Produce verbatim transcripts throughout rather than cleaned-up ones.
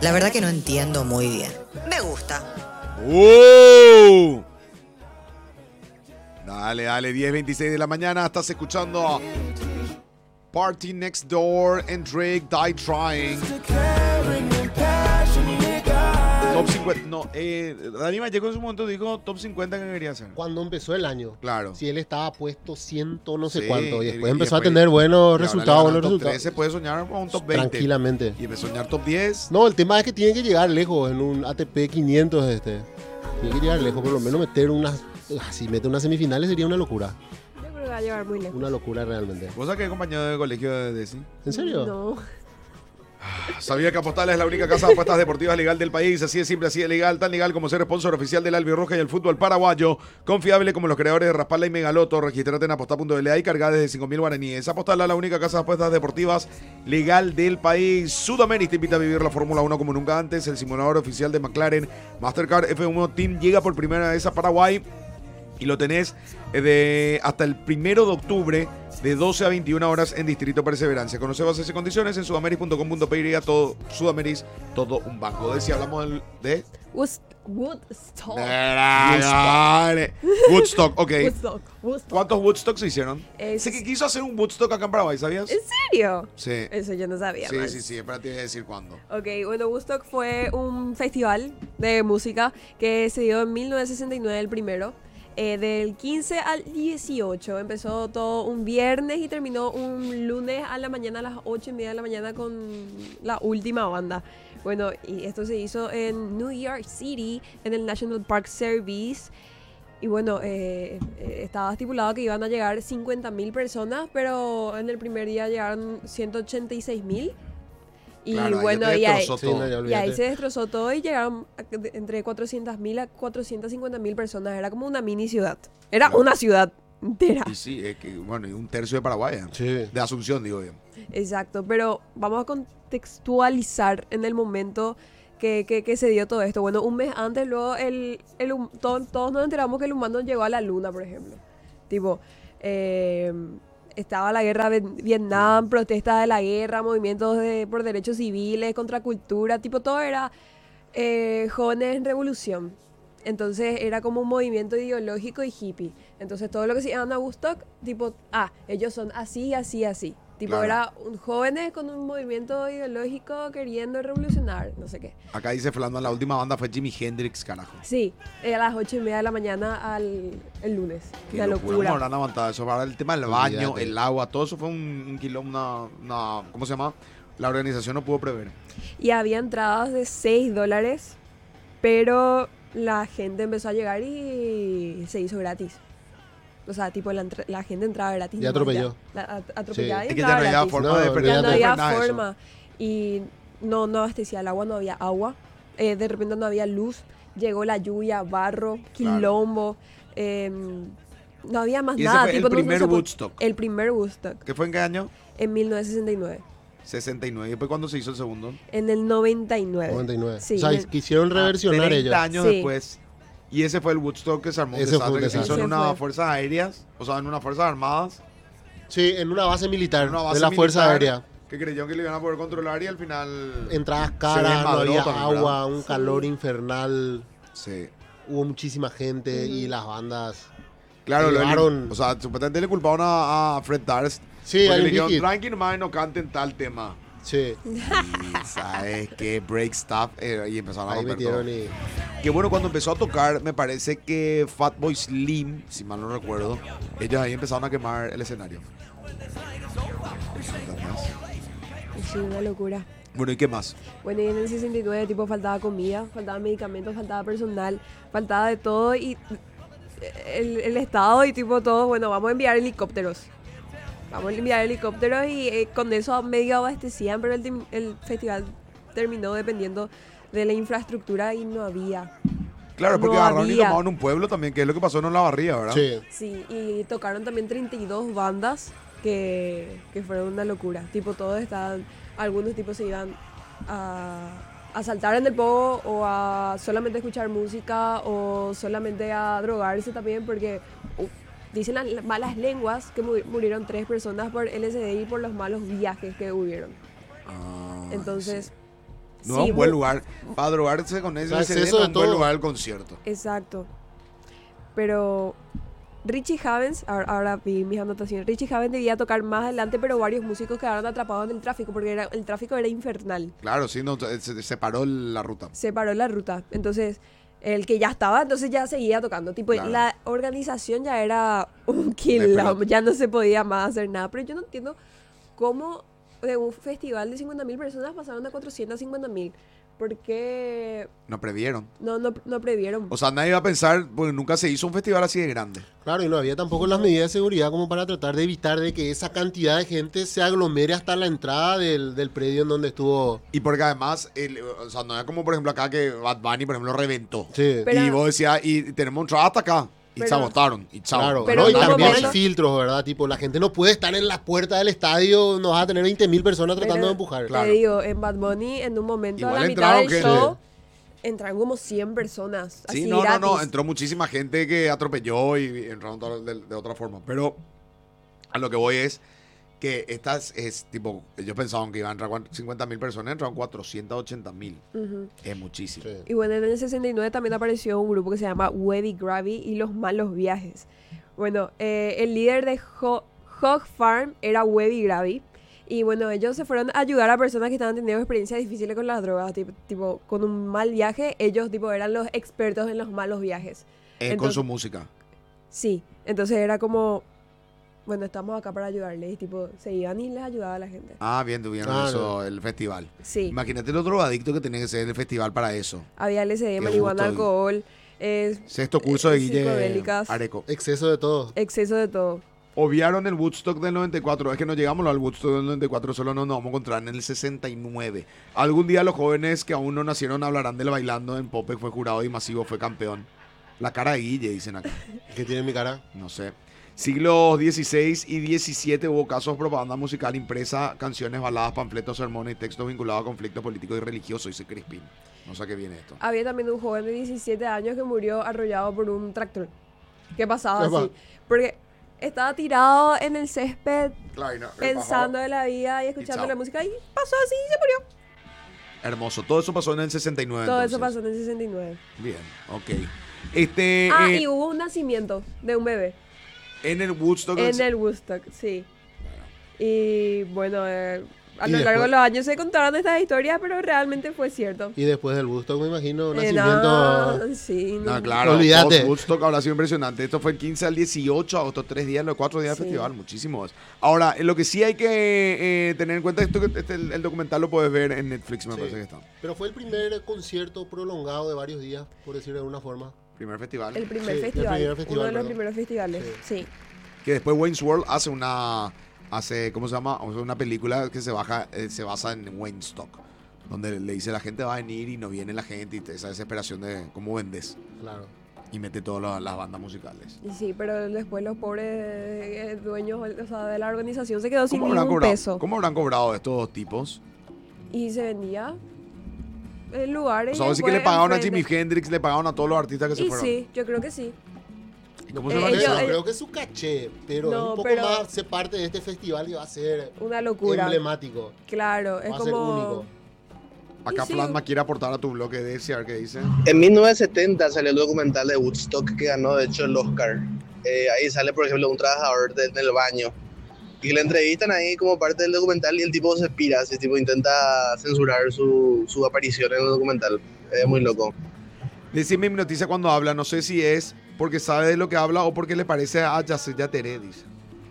La verdad que no entiendo muy bien. Me gusta. ¡Uh! Dale, dale, diez veintiséis de la mañana. Estás escuchando a Party Next Door and Drake Die Trying. Top cincuenta. No, eh, Dani Vallejo en su momento dijo top cincuenta que quería hacer. Cuando empezó el año. Claro. Si él estaba puesto ciento no sé Sí, cuánto. Y después y empezó después- a tener buenos y ahora resultados. le Buenos ganó el top resultados. trece, puede soñar con un top veinte. Tranquilamente. Y empezó a soñar top diez. No, el tema es que tiene que llegar lejos en un A T P quinientos este. Tiene que llegar lejos, por lo menos meter unas... Si mete unas semifinales sería una locura. Yo creo que va a llevar muy lejos. Una locura realmente. ¿Vos sabés que compañero de colegio de Desi? ¿En serio? No. Sabía que Apostales es la única casa de apuestas deportivas legal del país. Así de simple, así de legal, tan legal como ser sponsor oficial del Albirroja y el fútbol paraguayo. Confiable como los creadores de Raspala y Megaloto. Registrate en aposta punto l a y cargá desde cinco mil guaraníes. Apostala, la única casa de apuestas deportivas legal del país. Sudamérica te invita a vivir la Fórmula uno como nunca antes. El simulador oficial de McLaren Mastercard F uno Team llega por primera vez a Paraguay. Y lo tenés de hasta el primero de octubre de doce a veintiuna horas en Distrito Perseverancia. Conoce bases y condiciones en sudameris punto com punto p y. Todo Sudameris, todo un banco. De si hablamos del, de... Woodst- Woodstock. Woodstock. Woodstock, ok. Woodstock. Woodstock. ¿Cuántos Woodstock se hicieron? Eh, Sé que quiso hacer un Woodstock acá en Paraguay, ¿sabías? ¿En serio? Sí. Eso yo no sabía. Sí, man. sí, sí. Espérate, voy a decir cuándo. Ok, bueno, Woodstock fue un festival de música que se dio en mil novecientos sesenta y nueve, el primero. Eh, del quince al dieciocho. Empezó todo un viernes y terminó un lunes a la mañana, a las ocho y media de la mañana, con la última banda. Bueno, y esto se hizo en New York City, en el National Park Service. Y bueno, eh, eh, estaba estipulado que iban a llegar cincuenta mil personas, pero en el primer día llegaron ciento ochenta y seis mil. Y Claro, ahí bueno, te y ahí, destrozó Sí, todo. no, ya y ahí olvídate. se destrozó todo y llegaron a- de- entre cuatrocientas mil a cuatrocientas cincuenta mil personas. Era como una mini ciudad. Era Claro. una ciudad entera. Y sí, es que, bueno, y un tercio de Paraguay. ¿eh? Sí. De Asunción, digo yo. Exacto, pero vamos a contextualizar en el momento que, que- que se dio todo esto. Bueno, un mes antes, luego, el, el hum- to- todos nos enteramos que el humano llegó a la luna, por ejemplo. Tipo, eh, estaba la guerra de Vietnam, protestas de la guerra, movimientos de, por derechos civiles, contracultura, tipo, todo era eh, jóvenes en revolución. Entonces era como un movimiento ideológico y hippie. Entonces todo lo que se llama Woodstock, tipo, ah, ellos son así, así, así. Tipo, Claro. era un, jóvenes con un movimiento ideológico queriendo revolucionar, no sé qué. Acá dice Fernando, la última banda fue Jimi Hendrix, carajo. Sí, eh, a las ocho y media de la mañana al el lunes. Qué Una locura. locura. ¿Cómo habrán aguantado eso? Para el tema del baño, Olvídate. el agua, todo eso fue un, un quilombo, una, una- ¿cómo se llama? La organización no pudo prever. Y había entradas de seis dólares, pero la gente empezó a llegar y se hizo gratis. O sea, tipo, la, entra- la gente entraba gratis. Y nomás atropelló. ya. La- at- atropellaba Sí. y Es que ya no entraba había gratis. forma No, de olvídate. Ya no perder había nada de eso. forma. Y no, no abastecía el agua, no había agua. Eh, de repente no había luz. Llegó la lluvia, barro, quilombo. em, no había más Y ese nada. fue el tipo, no- no primer se po- Woodstock. El primer Woodstock, ¿Qué fue en qué año? en mil novecientos sesenta y nueve. sesenta y nueve. ¿Y después cuándo se hizo el segundo? En el noventa y nueve. noventa y nueve. Sí, o sea, en- quisieron reversionar treinta ellos. años Sí. después. Y ese fue el Woodstock que se armó un Ese fue un desastre, que se hizo en desastre. unas Ese fue. fuerzas aéreas, o sea, en unas fuerzas armadas, Sí, en una base militar en una base de la Fuerza militar, Aérea. que creyeron que le iban a poder controlar y al final... Entradas Se caras, no desmadró había también, agua, ¿verdad? un Sí. calor infernal. Sí. Hubo muchísima gente y Ujú. las bandas. Claro, Se lo- llevaron- o sea, supuestamente le culpaban a, a Fred Durst. Sí, porque al le dijeron, Vicky. tranqui nomás y no canten tal tema. Sí, Y sabes que break stuff eh, y empezaron a ahí romper todo. metieron y... Que bueno, cuando empezó a tocar, me parece que Fatboy Slim, si mal no recuerdo, ellos ahí empezaron a quemar el escenario. Sí, una locura. Bueno, ¿y qué más? Bueno, y en el sesenta y nueve, tipo, faltaba comida, faltaba medicamentos, faltaba personal, faltaba de todo y el, el Estado y tipo todo, bueno, vamos a enviar helicópteros. Vamos a enviar helicópteros y eh, con eso medio abastecían, pero el, tim- el festival terminó dependiendo de la infraestructura y no había. Claro, porque No agarraron y había. tomaron un pueblo también, que es lo que pasó en Olavarría, ¿verdad? Sí, Sí, y tocaron también treinta y dos bandas que, que fueron una locura. Tipo, todos estaban, algunos tipos se iban a, a saltar en el pogo o a solamente escuchar música o solamente a drogarse también porque uh, dicen las malas lenguas que mu- murieron tres personas por L S D y por los malos viajes que hubieron. Ah, Entonces, No Sí, es un buen bu- lugar. Para drogarse con ese O sea, C D exceso no de es un buen todo. lugar al concierto. Exacto. Pero Richie Havens, ahora, ahora vi mis anotaciones, Richie Havens debía tocar más adelante, pero varios músicos quedaron atrapados en el tráfico porque era, el tráfico era infernal. Claro, sí, no, se, se paró la ruta. Se paró la ruta. Entonces, el que ya estaba, entonces ya seguía tocando. Tipo, Claro. la organización ya era un De quilombo, pelota. ya no se podía más hacer nada. Pero yo no entiendo cómo de un festival de cincuenta mil personas pasaron a cuatrocientos cincuenta mil. ¿Por qué No previeron. no, no, no previeron? O sea, nadie iba a pensar, porque nunca se hizo un festival así de grande. Claro, y no había tampoco las medidas de seguridad como para tratar de evitar de que esa cantidad de gente se aglomere hasta la entrada del, del predio en donde estuvo. Y porque además, el- o sea, no es como por ejemplo acá que Bad Bunny, por ejemplo, reventó. Sí, Pero- y vos decías, y tenemos un trabajo hasta acá. Y Pero- se agotaron. Y chao. claro. Pero ¿no? Y en un también momento- hay filtros, ¿verdad? Tipo, la gente no puede estar en la puerta del estadio, no vas a tener veinte mil personas tratando Pero de empujar. Claro. Te digo, en Bad Bunny, en un momento Igual a la mitad entraron del gente. show, entraron como cien personas. Sí, así no, gratis. no, no. Entró muchísima gente que atropelló y entraron to- de, de otra forma. Pero a lo que voy es que estas es tipo, ellos pensaban que iban a entrar cincuenta mil personas, entraron cuatrocientos ochenta mil. Ujú. Es muchísimo. Sí. Y bueno, en el sesenta y nueve también apareció un grupo que se llama Webby Gravy y los malos viajes. Bueno, eh, el líder de Ho- Hog Farm era Webby Gravy. Y bueno, ellos se fueron a ayudar a personas que estaban teniendo experiencias difíciles con las drogas. Tipo, tipo, con un mal viaje, ellos tipo eran los expertos en los malos viajes. Eh, con Entonces- su música. Sí, entonces era como, bueno, estamos acá para ayudarles. Y tipo, se iban y les ayudaba a la gente. Ah, bien, tuvieron Claro. eso, el festival. Sí, Imagínate los drogadictos que tenía que ser el festival para eso. había L S D, Qué marihuana, gusto. alcohol, eh, Sexto curso de Eh, Guille psicodélicas. Areco. Exceso de todo. exceso de todo. Obviaron el Woodstock del noventa y cuatro. Es que no llegamos al Woodstock del noventa y cuatro, solo nos, nos vamos a encontrar en el sesenta y nueve. Algún día los jóvenes que aún no nacieron hablarán del bailando en Pope, fue jurado y masivo, fue campeón. La cara de Guille, dicen acá. ¿Qué tiene en mi cara? No sé. Siglos dieciséis y diecisiete hubo casos de propaganda musical impresa, canciones, baladas, panfletos, sermones y textos vinculados a conflictos políticos y religiosos, dice Crispin. No sé a qué viene esto. Había también un joven de diecisiete años que murió arrollado por un tractor. ¿Qué pasaba Epa. así? Porque estaba tirado en el césped Claro, y no, pensando en la vida y escuchando chao. la música y pasó así y se murió. Hermoso. Todo eso pasó en el sesenta y nueve. Todo eso entonces. pasó en el sesenta y nueve. Bien, ok. Este, Ah, eh, y hubo un nacimiento de un bebé en el Woodstock. en el Woodstock, sí. Y bueno, eh, a Y lo largo de después- los años se contaron estas historias, pero realmente fue cierto. Y después del Woodstock, me imagino, Eh, nacimiento. no, sí, no. No, claro, Olvídate. post Woodstock habrá sido impresionante. Esto fue el quince al dieciocho, agosto, tres días, los cuatro días Sí. del festival, muchísimos. Ahora, eh, lo que sí hay que eh, tener en cuenta, esto que este, el, el documental lo puedes ver en Netflix, me Sí. parece que está. Pero fue el primer concierto prolongado de varios días, por decirlo de alguna forma. Primer festival. El primer Sí, el festival, primer uno festival, de los perdón. primeros festivales, sí. Que después Wayne's World hace una, hace, ¿cómo se llama? O sea, una película que se, baja, eh, se basa en Wayne's Stock, donde le dice la gente va a venir y no viene la gente y esa desesperación de cómo vendes. Claro. Y mete todas las, las bandas musicales. Y sí, pero después los pobres eh, dueños o sea, de la organización se quedó sin ¿Cómo habrán, ningún cobrado, peso. ¿Cómo habrán cobrado estos dos tipos? Y se vendía en lugares. O sea, y vos sí que le después pagaron a enfrente. Jimi Hendrix, le pagaron a todos los artistas que se Y fueron. sí, yo creo que sí. ¿Y cómo No, se Eh, llama pero ellos- eso? yo ellos- creo que su caché, pero No, es un poco pero- más ser parte de este festival que va a ser Una locura. emblemático. Claro, es Va a ser como. único. Acá Y sí. Plasma quiere aportar a tu bloque de ese, a ver qué dice. En mil novecientos setenta salió el documental de Woodstock que ganó, de hecho, el Oscar. Eh, ahí sale, por ejemplo, un trabajador de- del baño. Y le entrevistan ahí como parte del documental y el tipo se pira, así, tipo intenta censurar su, su aparición en el documental. Es muy loco. Decime mi noticia cuando habla, no sé si es porque sabe de lo que habla o porque le parece a Yasser Yateré, dice.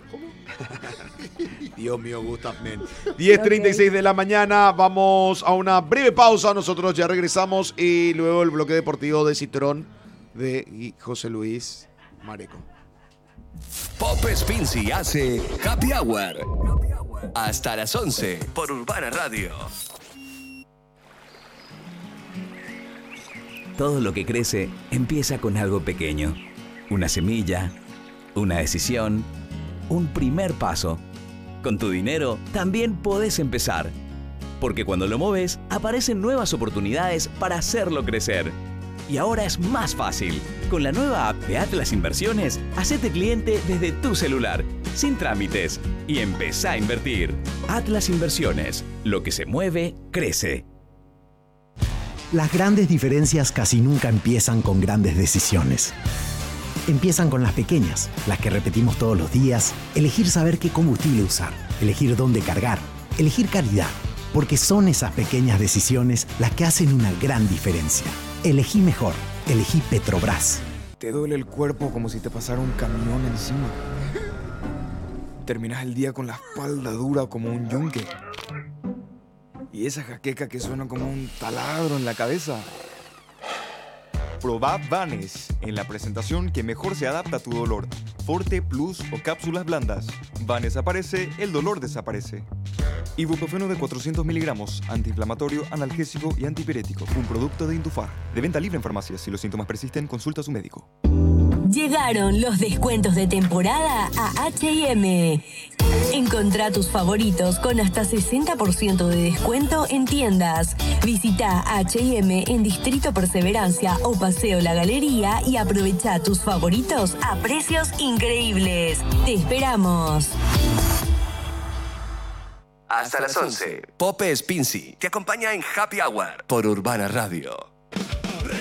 Dios mío, Gustav, men. diez treinta y seis de la mañana, vamos a una breve pausa, nosotros ya regresamos y luego el bloque deportivo de Citrón de José Luis Mareco. Pop Spincy hace Happy Hour. Hasta las once por Urbana Radio. Todo lo que crece empieza con algo pequeño. Una semilla, una decisión, un primer paso. Con tu dinero también podés empezar. Porque cuando lo moves, aparecen nuevas oportunidades para hacerlo crecer. Y ahora es más fácil. Con la nueva app de Atlas Inversiones, hacete cliente desde tu celular, sin trámites, y empezá a invertir. Atlas Inversiones. Lo que se mueve, crece. Las grandes diferencias casi nunca empiezan con grandes decisiones. Empiezan con las pequeñas, las que repetimos todos los días, elegir saber qué combustible usar, elegir dónde cargar, elegir calidad, porque son esas pequeñas decisiones las que hacen una gran diferencia. Elegí mejor, elegí Petrobras. Te duele el cuerpo como si te pasara un camión encima. Terminas el día con la espalda dura como un yunque. Y esa jaqueca que suena como un taladro en la cabeza. Probá Vanes en la presentación que mejor se adapta a tu dolor. Forte, Plus o cápsulas blandas. Vanes aparece, el dolor desaparece. Ibuprofeno de cuatrocientos miligramos, antiinflamatorio, analgésico y antipirético. Un producto de Intufar. De venta libre en farmacias. Si los síntomas persisten, consulta a su médico. Llegaron los descuentos de temporada a H y M. Encontrá tus favoritos con hasta sesenta por ciento de descuento en tiendas. Visita H y M en Distrito Perseverancia o Paseo La Galería y aprovecha tus favoritos a precios increíbles. ¡Te esperamos! Hasta las once, Pope Spincy te acompaña en Happy Hour por Urbana Radio.